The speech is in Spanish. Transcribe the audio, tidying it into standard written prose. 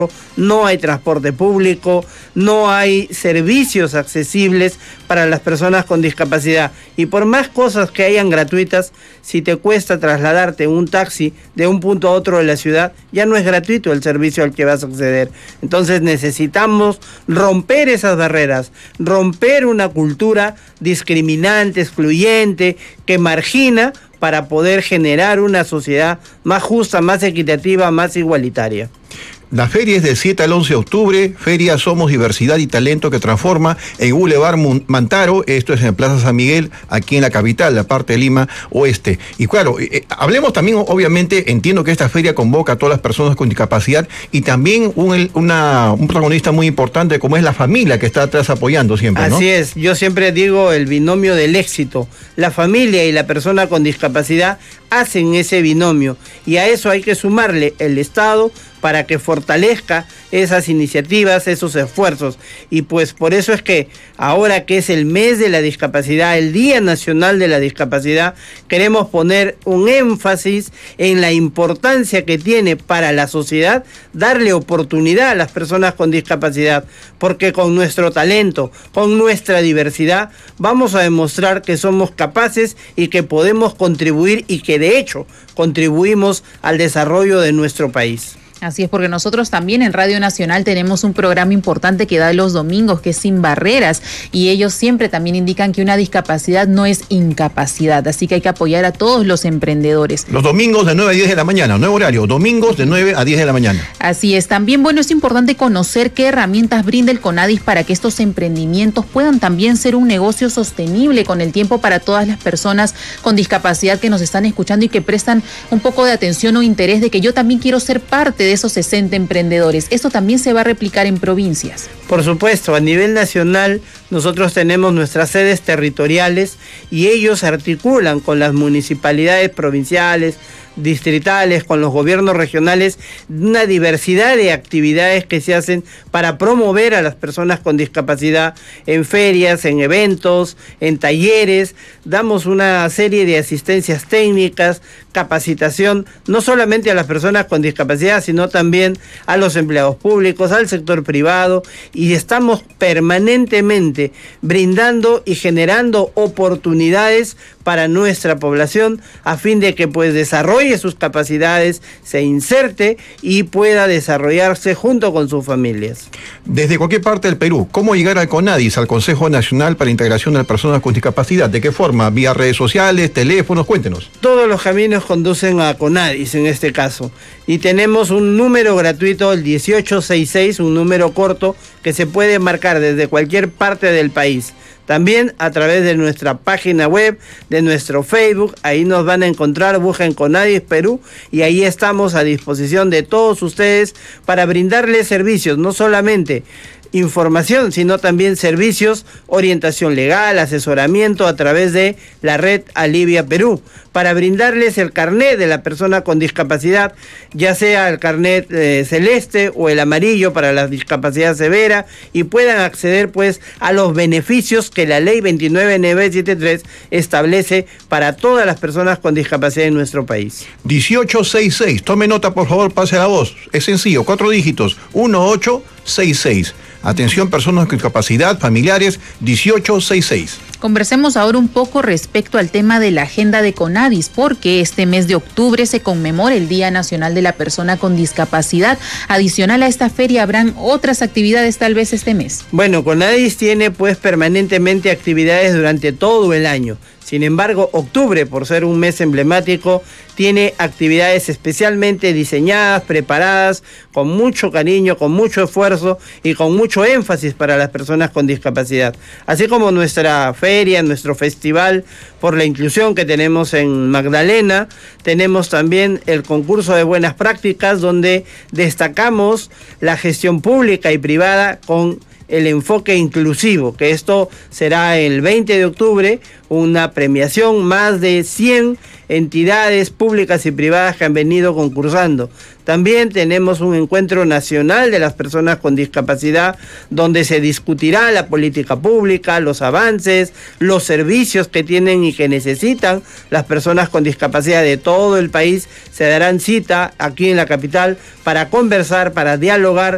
no hay transporte público, no hay servicios accesibles para las personas con discapacidad. Y por más cosas que hayan gratuitas, si te cuesta trasladarte en un taxi de un punto a otro de la ciudad, ya no es gratuito el servicio al que vas a acceder. Entonces necesitamos romper esas barreras, romper una cultura discriminante, excluyente, que margina, para poder generar una sociedad más justa, más equitativa, más igualitaria. La feria es del 7 al 11 de octubre, Feria Somos Diversidad y Talento que transforma en Boulevard Mantaro, esto es en Plaza San Miguel, aquí en la capital, la parte de Lima Oeste. Y claro, hablemos también, obviamente, entiendo que esta feria convoca a todas las personas con discapacidad y también un protagonista muy importante como es la familia que está atrás apoyando siempre, ¿no? Así es, yo siempre digo el binomio del éxito. La familia y la persona con discapacidad hacen ese binomio y a eso hay que sumarle el Estado para que fortalezca esas iniciativas, esos esfuerzos. Y pues por eso es que ahora que es el mes de la discapacidad, el Día Nacional de la Discapacidad, queremos poner un énfasis en la importancia que tiene para la sociedad darle oportunidad a las personas con discapacidad, porque con nuestro talento, con nuestra diversidad, vamos a demostrar que somos capaces y que podemos contribuir y que de hecho contribuimos al desarrollo de nuestro país. Así es, porque nosotros también en Radio Nacional tenemos un programa importante que da los domingos, que es Sin Barreras, y ellos siempre también indican que una discapacidad no es incapacidad, así que hay que apoyar a todos los emprendedores. Los domingos de 9 a 10 de la mañana, nuevo horario, domingos de 9 a 10 de la mañana. Así es, también bueno, es importante conocer qué herramientas brinda el CONADIS para que estos emprendimientos puedan también ser un negocio sostenible con el tiempo para todas las personas con discapacidad que nos están escuchando y que prestan un poco de atención o interés de que yo también quiero ser parte de esos 60 emprendedores. ¿Esto también se va a replicar en provincias? Por supuesto, a nivel nacional nosotros tenemos nuestras sedes territoriales y ellos articulan con las municipalidades provinciales, distritales, con los gobiernos regionales, una diversidad de actividades que se hacen para promover a las personas con discapacidad en ferias, en eventos, en talleres. Damos una serie de asistencias técnicas, capacitación, no solamente a las personas con discapacidad, sino también a los empleados públicos, al sector privado, y estamos permanentemente brindando y generando oportunidades para nuestra población a fin de que pues desarrolle sus capacidades, se inserte y pueda desarrollarse junto con sus familias. Desde cualquier parte del Perú, ¿cómo llegar al CONADIS, al Consejo Nacional para la Integración de las Personas con Discapacidad? ¿De qué forma? ¿Vía redes sociales, teléfonos? Cuéntenos. Todos los caminos conducen a CONADIS en este caso. Y tenemos un número gratuito, el 1866, un número corto que se puede marcar desde cualquier parte del país. También a través de nuestra página web, de nuestro Facebook, ahí nos van a encontrar, busquen CONADIS Perú y ahí estamos a disposición de todos ustedes para brindarles servicios, no solamente información, sino también servicios, orientación legal, asesoramiento a través de la red Alivia Perú, para brindarles el carnet de la persona con discapacidad, ya sea el carnet celeste o el amarillo para la discapacidad severa, y puedan acceder pues a los beneficios que la ley 29.973 establece para todas las personas con discapacidad en nuestro país. 1866, tome nota por favor, pase la voz, es sencillo, 4 dígitos, 1866. Atención, personas con discapacidad, familiares, 1866. Conversemos ahora un poco respecto al tema de la agenda de CONADIS, porque este mes de octubre se conmemora el Día Nacional de la Persona con Discapacidad. Adicional a esta feria, ¿habrán otras actividades tal vez este mes? Bueno, CONADIS tiene pues permanentemente actividades durante todo el año. Sin embargo, octubre, por ser un mes emblemático, tiene actividades especialmente diseñadas, preparadas, con mucho cariño, con mucho esfuerzo y con mucho énfasis para las personas con discapacidad. Así como nuestra feria, nuestro festival por la inclusión que tenemos en Magdalena, tenemos también el concurso de buenas prácticas, donde destacamos la gestión pública y privada con el enfoque inclusivo, que esto será el 20 de octubre, una premiación, más de 100 entidades públicas y privadas que han venido concursando. También tenemos un encuentro nacional de las personas con discapacidad, donde se discutirá la política pública, los avances, los servicios que tienen y que necesitan las personas con discapacidad de todo el país. Se darán cita aquí en la capital para conversar, para dialogar